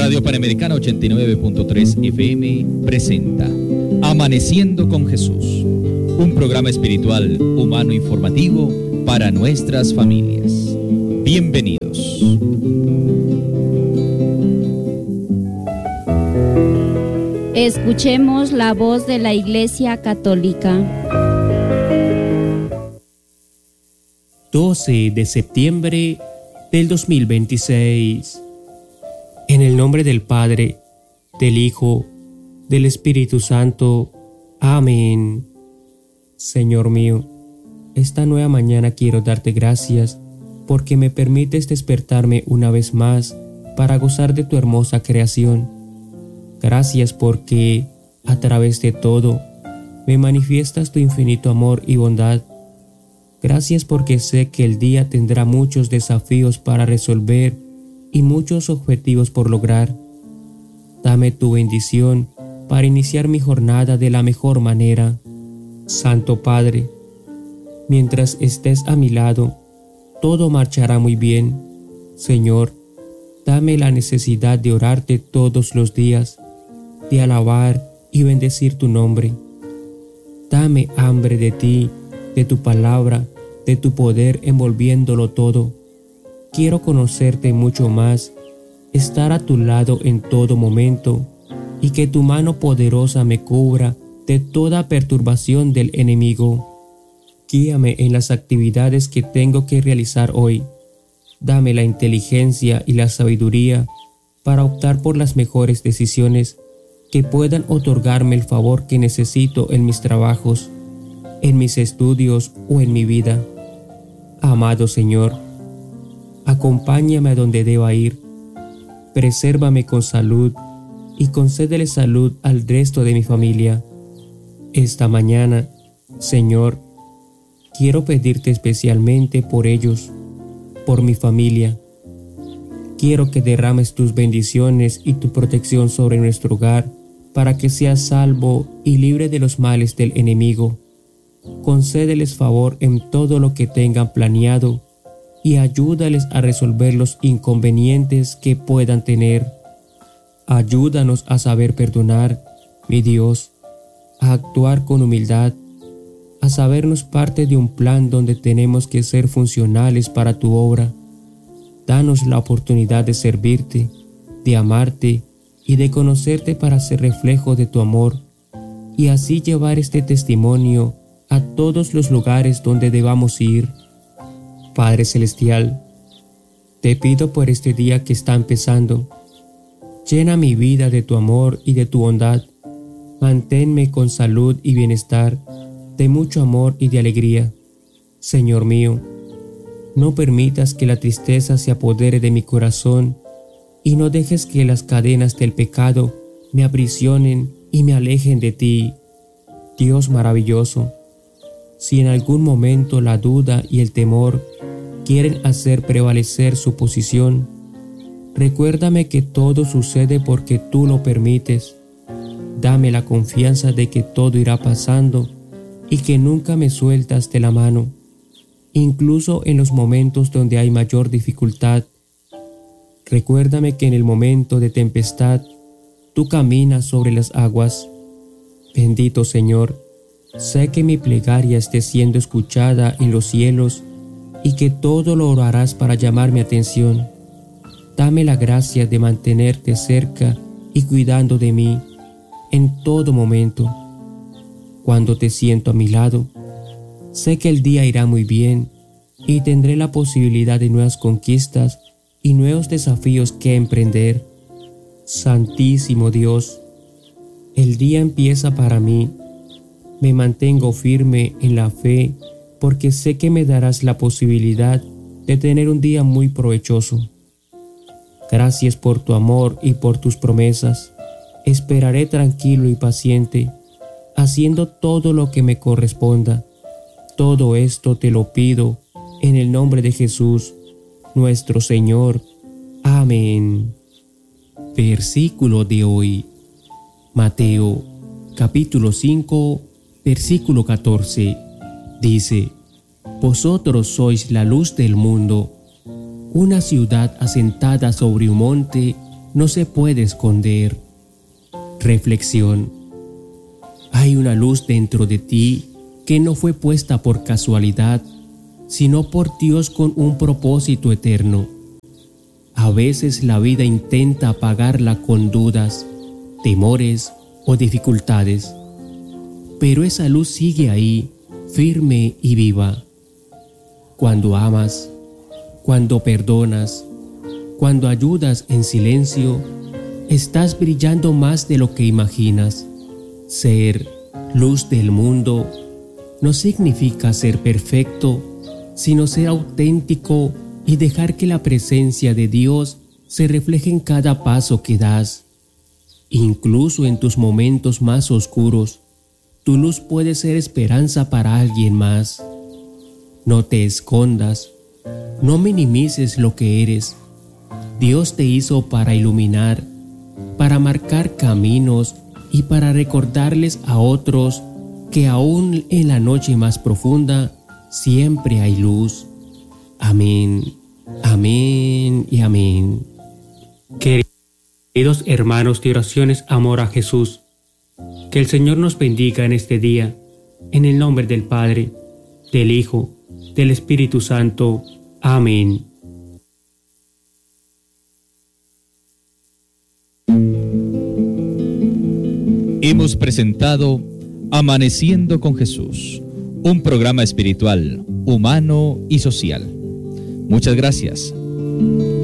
Radio Panamericana 89.3 FM presenta Amaneciendo con Jesús, un programa espiritual, humano, informativo para nuestras familias. Bienvenidos. Escuchemos la voz de la Iglesia Católica. 12 de septiembre del 2026. En el nombre del Padre, del Hijo, del Espíritu Santo. Amén. Señor mío, esta nueva mañana quiero darte gracias porque me permites despertarme una vez más para gozar de tu hermosa creación. Gracias porque, a través de todo, me manifiestas tu infinito amor y bondad. Gracias porque sé que el día tendrá muchos desafíos para resolver y muchos objetivos por lograr. Dame tu bendición para iniciar mi jornada de la mejor manera. Santo Padre, mientras estés a mi lado, todo marchará muy bien. Señor, dame la necesidad de orarte todos los días, de alabar y bendecir tu nombre. Dame hambre de ti, de tu palabra, de tu poder envolviéndolo todo. Quiero conocerte mucho más, estar a tu lado en todo momento, y que tu mano poderosa me cubra de toda perturbación del enemigo. Guíame en las actividades que tengo que realizar hoy. Dame la inteligencia y la sabiduría para optar por las mejores decisiones que puedan otorgarme el favor que necesito en mis trabajos, en mis estudios o en mi vida. Amado Señor, acompáñame a donde deba ir, presérvame con salud y concédele salud al resto de mi familia. Esta mañana, Señor, quiero pedirte especialmente por ellos, por mi familia. Quiero que derrames tus bendiciones y tu protección sobre nuestro hogar para que sea salvo y libre de los males del enemigo. Concédeles favor en todo lo que tengan planeado y ayúdales a resolver los inconvenientes que puedan tener. Ayúdanos a saber perdonar, mi Dios, a actuar con humildad, a sabernos parte de un plan donde tenemos que ser funcionales para tu obra. Danos la oportunidad de servirte, de amarte y de conocerte para ser reflejo de tu amor y así llevar este testimonio a todos los lugares donde debamos ir. Padre Celestial, te pido por este día que está empezando. Llena mi vida de tu amor y de tu bondad. Manténme con salud y bienestar, de mucho amor y de alegría. Señor mío, no permitas que la tristeza se apodere de mi corazón y no dejes que las cadenas del pecado me aprisionen y me alejen de ti. Dios maravilloso, si en algún momento la duda y el temor quieren hacer prevalecer su posición, recuérdame que todo sucede porque tú lo permites. Dame la confianza de que todo irá pasando y que nunca me sueltas de la mano, incluso en los momentos donde hay mayor dificultad. Recuérdame que en el momento de tempestad, tú caminas sobre las aguas. Bendito Señor, sé que mi plegaria esté siendo escuchada en los cielos y que todo lo orarás para llamar mi atención. Dame la gracia de mantenerte cerca y cuidando de mí en todo momento. Cuando te siento a mi lado, sé que el día irá muy bien y tendré la posibilidad de nuevas conquistas y nuevos desafíos que emprender. Santísimo Dios, el día empieza para mí. Me mantengo firme en la fe porque sé que me darás la posibilidad de tener un día muy provechoso. Gracias por tu amor y por tus promesas. Esperaré tranquilo y paciente, haciendo todo lo que me corresponda. Todo esto te lo pido en el nombre de Jesús, nuestro Señor. Amén. Versículo de hoy. Mateo, capítulo 5, versículo 14. Dice: Vosotros sois la luz del mundo. Una ciudad asentada sobre un monte no se puede esconder. Reflexión. Hay una luz dentro de ti que no fue puesta por casualidad, sino por Dios con un propósito eterno. A veces la vida intenta apagarla con dudas, temores o dificultades, pero esa luz sigue ahí, firme y viva. Cuando amas, cuando perdonas, cuando ayudas en silencio, estás brillando más de lo que imaginas. Ser luz del mundo no significa ser perfecto, sino ser auténtico y dejar que la presencia de Dios se refleje en cada paso que das. Incluso en tus momentos más oscuros, tu luz puede ser esperanza para alguien más. No te escondas, no minimices lo que eres. Dios te hizo para iluminar, para marcar caminos y para recordarles a otros que aún en la noche más profunda siempre hay luz. Amén, amén y amén. Queridos hermanos de oraciones Amor a Jesús, que el Señor nos bendiga en este día, en el nombre del Padre, del Hijo, del Espíritu Santo. Amén. Hemos presentado Amaneciendo con Jesús, un programa espiritual, humano y social. Muchas gracias